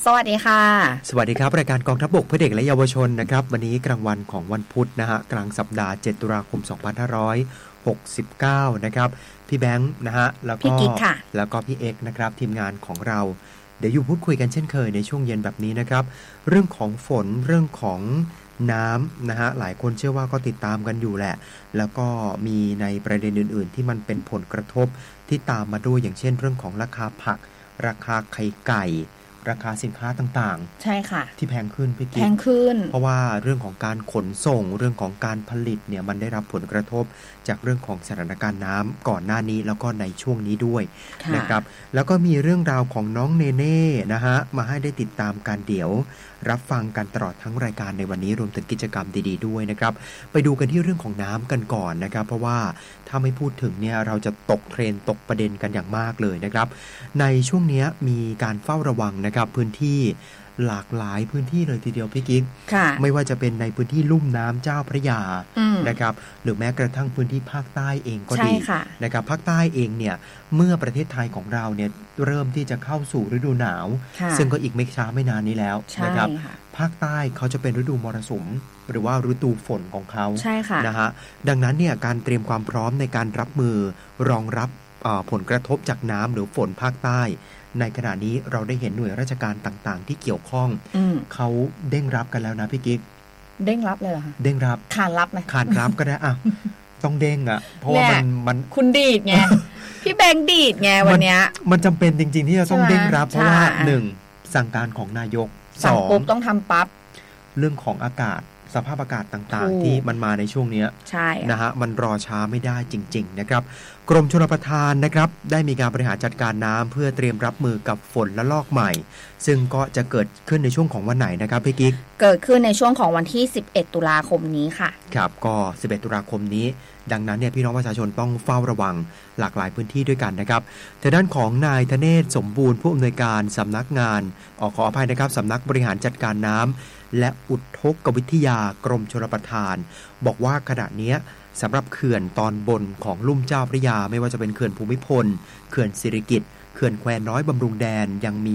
สวัสดีค่ะสวัสดีครับรายการกองทัพบกเพื่อเด็กและเยาวชนนะครับวันนี้กลางวันของวันพุธนะฮะกลางสัปดาห์7ตุลาคม2569นะครับพี่แบงค์นะฮะแล้วก็พี่เอ็กนะครับทีมงานของเราเดี๋ยวอยู่พูดคุยกันเช่นเคยในช่วงเย็นแบบนี้นะครับเรื่องของฝนเรื่องของน้ำนะฮะหลายคนเชื่อว่าก็ติดตามกันอยู่แหละแล้วก็มีในประเด็นอื่นๆที่มันเป็นผลกระทบที่ตามมาด้วยอย่างเช่นเรื่องของราคาผักราคาไข่ไก่ราคาสินค้าต่างๆใช่ค่ะที่แพงขึ้นพี่กิ๊กแพงขึ้นเพราะว่าเรื่องของการขนส่งเรื่องของการผลิตเนี่ยมันได้รับผลกระทบจากเรื่องของสถานการณ์น้ำก่อนหน้านี้แล้วก็ในช่วงนี้ด้วยนะครับแล้วก็มีเรื่องราวของน้องเนเน่นะฮะมาให้ได้ติดตามกันเดี๋ยวรับฟังกันตลอดทั้งรายการในวันนี้รวมถึงกิจกรรมดีๆด้วยนะครับไปดูกันที่เรื่องของน้ำกันก่อนนะครับเพราะว่าถ้าไม่พูดถึงเนี่ยเราจะตกเทรนด์ตกประเด็นกันอย่างมากเลยนะครับในช่วงนี้มีการเฝ้าระวังนะครับพื้นที่หลากหลายพื้นที่เลยทีเดียวพี่กิ๊กไม่ว่าจะเป็นในพื้นที่ลุ่มน้ำเจ้าพระยานะครับหรือแม้กระทั่งพื้นที่ภาคใต้เองก็ดีนะครับภาคใต้เองเนี่ยเมื่อประเทศไทยของเราเนี่ยเริ่มที่จะเข้าสู่ฤดูหนาวซึ่งก็อีกไม่ช้าไม่นานนี้แล้วนะครับภาคใต้เขาจะเป็นฤดูมรสุมหรือว่าฤดูฝนของเขานะฮะดังนั้นเนี่ยการเตรียมความพร้อมในการรับมือรองรับผลกระทบจากน้ำหรือฝนภาคใต้ในขณะนี้เราได้เห็นหน่วยราชการต่างๆที่เกี่ยวข้องเขาเด้งรับกันแล้วนะพี่กิ๊กเด้งรับเลยเหรอคะเด้งรับขานรับไหมขานรับก็ได้อ่ะต้องเด้งอ่ะเพราะว่ามันคุณดีดไง พี่แบงค์ดีดไงวันเนี้ยมันจำเป็นจริงๆที่จะต้องเด้งรับเพราะว่า1สั่งการของนายก 2ปุ๊บต้องทำปั๊บเรื่องของอากาศสภาพอากาศต่างๆที่มันมาในช่วงนี้นะฮะมันรอช้าไม่ได้จริงๆนะครับกรมชลประทานนะครับได้มีการบริหารจัดการน้ำเพื่อเตรียมรับมือกับฝนและลอกใหม่ซึ่งก็จะเกิดขึ้นในช่วงของวันไหนนะครับพี่กิ๊กเกิดขึ้นในช่วงของวันที่11ตุลาคมนี้ค่ะครับก็11ตุลาคมนี้ดังนั้นเนี่ยพี่น้องประชาชนต้องเฝ้าระวังหลากหลายพื้นที่ด้วยกันนะครับแต่ด้านของนายธเนศสมบูรณ์ผู้อำนวยการสำนักงานขออภัยนะครับสำนักบริหารจัดการน้ำและอุทกวิทยากรมชลประทานบอกว่าขณะนี้สำหรับเขื่อนตอนบนของลุ่มเจ้าพระยาไม่ว่าจะเป็นเขื่อนภูมิพลเขื่อนสิริกิติ์เขื่อนแควน้อยบำรุงแดนยังมี